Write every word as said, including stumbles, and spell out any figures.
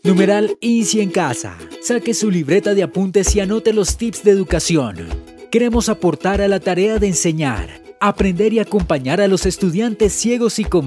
Numeral Easy en casa. Saque su libreta de apuntes y anote los tips de educación. Queremos aportar a la tarea de enseñar, aprender y acompañar a los estudiantes ciegos y con